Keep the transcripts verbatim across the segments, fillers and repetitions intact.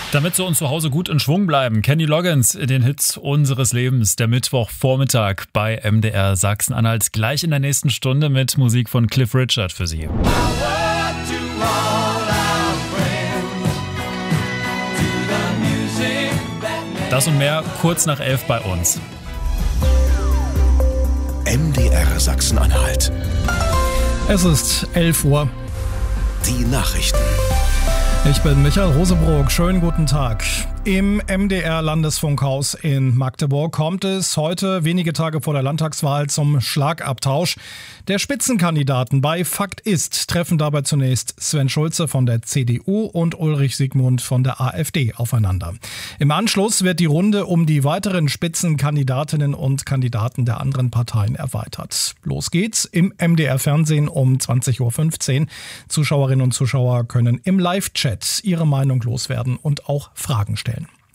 Damit sie uns zu Hause gut in Schwung bleiben, Kenny Loggins in den Hits unseres Lebens, der Mittwochvormittag bei M D R Sachsen-Anhalt. Gleich in der nächsten Stunde mit Musik von Cliff Richard für Sie. Das und mehr kurz nach elf bei uns. M D R Sachsen-Anhalt. Es ist elf Uhr. Die Nachrichten. Ich bin Michael Rosebrock. Schönen guten Tag. Im M D R-Landesfunkhaus in Magdeburg kommt es heute, wenige Tage vor der Landtagswahl, zum Schlagabtausch der Spitzenkandidaten. Bei Fakt ist treffen dabei zunächst Sven Schulze von der C D U und Ulrich Siegmund von der AfD aufeinander. Im Anschluss wird die Runde um die weiteren Spitzenkandidatinnen und Kandidaten der anderen Parteien erweitert. Los geht's im M D R-Fernsehen um zwanzig Uhr fünfzehn. Zuschauerinnen und Zuschauer können im Live-Chat ihre Meinung loswerden und auch Fragen stellen.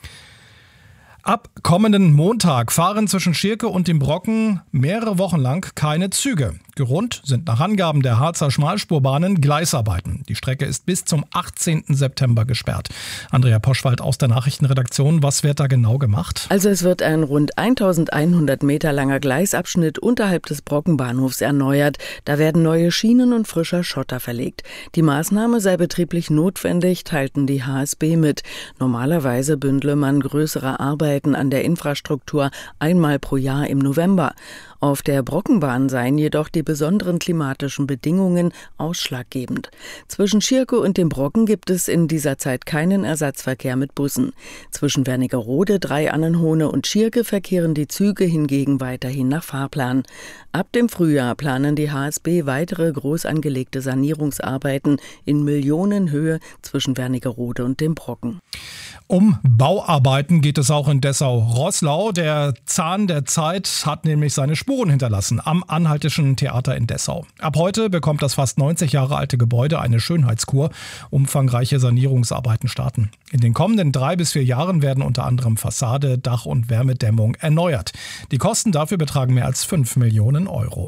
Ab kommenden Montag fahren zwischen Schirke und dem Brocken mehrere Wochen lang keine Züge. Grund sind nach Angaben der Harzer Schmalspurbahnen Gleisarbeiten. Die Strecke ist bis zum achtzehnten September gesperrt. Andrea Poschwald aus der Nachrichtenredaktion, was wird da genau gemacht? Also es wird ein rund eintausendeinhundert Meter langer Gleisabschnitt unterhalb des Brockenbahnhofs erneuert. Da werden neue Schienen und frischer Schotter verlegt. Die Maßnahme sei betrieblich notwendig, teilten die H S B mit. Normalerweise bündle man größere Arbeiten an der Infrastruktur einmal pro Jahr im November. Auf der Brockenbahn seien jedoch die besonderen klimatischen Bedingungen ausschlaggebend. Zwischen Schirke und dem Brocken gibt es in dieser Zeit keinen Ersatzverkehr mit Bussen. Zwischen Wernigerode, Dreiannenhohne und Schirke verkehren die Züge hingegen weiterhin nach Fahrplan. Ab dem Frühjahr planen die H S B weitere groß angelegte Sanierungsarbeiten in Millionenhöhe zwischen Wernigerode und dem Brocken. Um Bauarbeiten geht es auch in Dessau-Roßlau. Der Zahn der Zeit hat nämlich seine Spuren hinterlassen am Anhaltischen Theater in Dessau. Ab heute bekommt das fast neunzig Jahre alte Gebäude eine Schönheitskur. Umfangreiche Sanierungsarbeiten starten. In den kommenden drei bis vier Jahren werden unter anderem Fassade, Dach und Wärmedämmung erneuert. Die Kosten dafür betragen mehr als fünf Millionen Euro.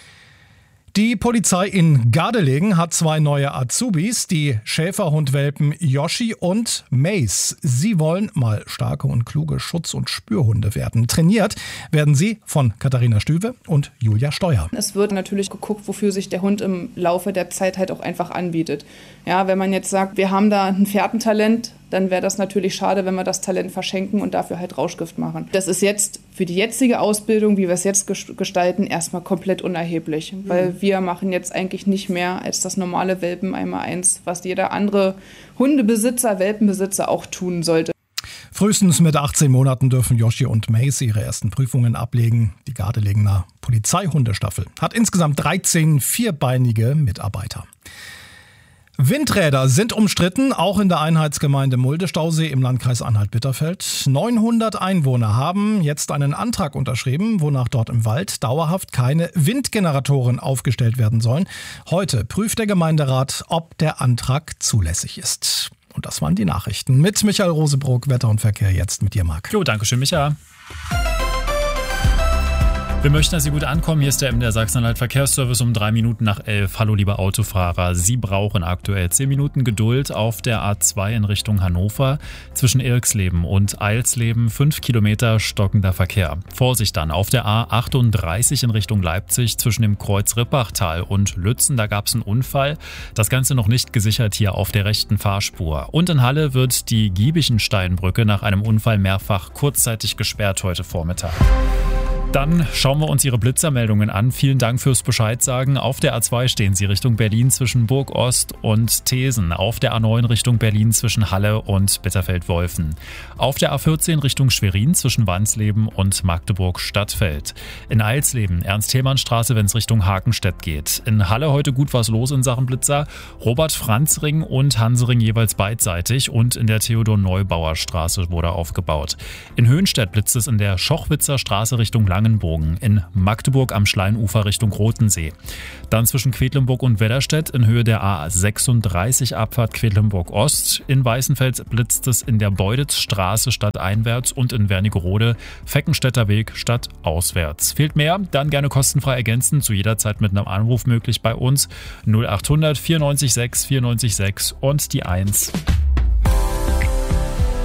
Die Polizei in Gardelegen hat zwei neue Azubis, die Schäferhundwelpen Yoshi und Mace. Sie wollen mal starke und kluge Schutz- und Spürhunde werden. Trainiert werden sie von Katharina Stüwe und Julia Steuer. Es wird natürlich geguckt, wofür sich der Hund im Laufe der Zeit halt auch einfach anbietet. Ja, wenn man jetzt sagt, wir haben da ein Fährtentalent, dann wäre das natürlich schade, wenn wir das Talent verschenken und dafür halt Rauschgift machen. Das ist jetzt für die jetzige Ausbildung, wie wir es jetzt gestalten, erstmal komplett unerheblich. Mhm. Weil wir machen jetzt eigentlich nicht mehr als das normale Welpen einmal eins, was jeder andere Hundebesitzer, Welpenbesitzer auch tun sollte. Frühestens mit achtzehn Monaten dürfen Yoshi und Mace ihre ersten Prüfungen ablegen. Die Gardelegener Polizeihundestaffel hat insgesamt dreizehn vierbeinige Mitarbeiter. Windräder sind umstritten, auch in der Einheitsgemeinde Mulde-Stausee im Landkreis Anhalt-Bitterfeld. neunhundert Einwohner haben jetzt einen Antrag unterschrieben, wonach dort im Wald dauerhaft keine Windgeneratoren aufgestellt werden sollen. Heute prüft der Gemeinderat, ob der Antrag zulässig ist. Und das waren die Nachrichten. Mit Michael Rosebrock, Wetter und Verkehr jetzt mit dir, Marc. Jo, danke schön, Michael. Wir möchten, dass Sie gut ankommen. Hier ist der M D R Sachsen-Anhalt Verkehrsservice um drei Minuten nach elf. Hallo, liebe Autofahrer. Sie brauchen aktuell zehn Minuten Geduld auf der A zwei in Richtung Hannover. Zwischen Irxleben und Eilsleben fünf Kilometer stockender Verkehr. Vorsicht dann auf der A achtunddreißig in Richtung Leipzig zwischen dem Kreuz Rippachtal und Lützen. Da gab es einen Unfall. Das Ganze noch nicht gesichert hier auf der rechten Fahrspur. Und in Halle wird die Giebichensteinbrücke nach einem Unfall mehrfach kurzzeitig gesperrt heute Vormittag. Dann schauen wir uns Ihre Blitzermeldungen an. Vielen Dank fürs Bescheid sagen. Auf der A zwei stehen Sie Richtung Berlin zwischen Burg-Ost und Thesen. Auf der A neun Richtung Berlin zwischen Halle und Bitterfeld-Wolfen. Auf der A vierzehn Richtung Schwerin zwischen Wansleben und Magdeburg-Stadtfeld. In Eilsleben Ernst-Thälmann-Straße, wenn es Richtung Hakenstedt geht. In Halle heute gut was los in Sachen Blitzer. Robert-Franz-Ring und Hansering jeweils beidseitig. Und in der Theodor-Neubauer-Straße wurde aufgebaut. In Höhenstedt blitzt es in der Schochwitzer Straße Richtung Lang Langenbogen, in Magdeburg am Schleinufer Richtung Rotensee. Dann zwischen Quedlinburg und Wedderstedt in Höhe der A sechsunddreißig Abfahrt Quedlinburg Ost. In Weißenfels blitzt es in der Beuditzstraße stadteinwärts und in Wernigerode Feckenstädter Weg stadtauswärts. Fehlt mehr? Dann gerne kostenfrei ergänzen, zu jeder Zeit mit einem Anruf möglich bei uns. null achthundert vierundneunzig sechs vierundneunzig sechs und die eins.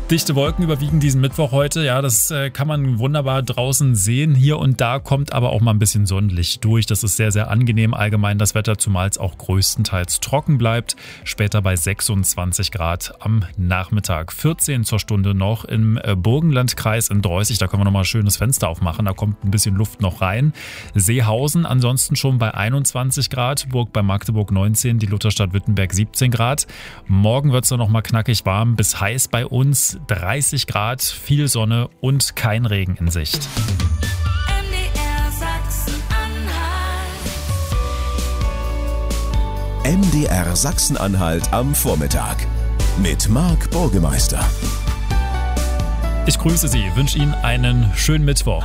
Dichte Wolken überwiegen diesen Mittwoch heute. Ja, das äh, kann man wunderbar draußen sehen. Hier und da kommt aber auch mal ein bisschen Sonnenlicht durch. Das ist sehr, sehr angenehm allgemein das Wetter, zumal es auch größtenteils trocken bleibt. Später bei sechsundzwanzig Grad am Nachmittag. vierzehn zur Stunde noch im äh, Burgenlandkreis in Dreußig. Da können wir nochmal ein schönes Fenster aufmachen. Da kommt ein bisschen Luft noch rein. Seehausen ansonsten schon bei einundzwanzig Grad. Burg bei Magdeburg neunzehn. Die Lutherstadt Wittenberg siebzehn Grad. Morgen wird es noch mal knackig warm bis heiß bei uns. dreißig Grad, viel Sonne und kein Regen in Sicht. M D R Sachsen-Anhalt. M D R Sachsen-Anhalt am Vormittag mit Marc Burgemeister. Ich grüße Sie, wünsche Ihnen einen schönen Mittwoch.